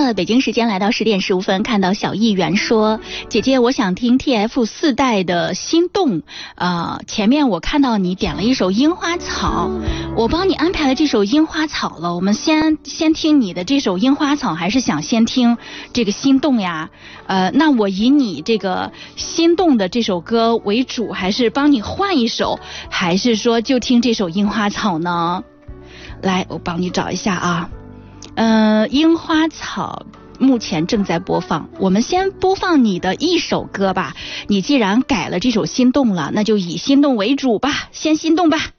的北京时间来到10点15分，看到小议员说，姐姐我想听 TF4代的心动，前面我看到你点了一首樱花草，我帮你安排了这首樱花草了，我们先听你的这首樱花草，还是想先听这个心动呀？那我以你这个心动的这首歌为主，还是帮你换一首，还是说就听这首樱花草呢？来，我帮你找一下啊。樱花草目前正在播放，我们先播放你的一首歌吧。你既然改了这首心动了，那就以心动为主吧，先心动吧。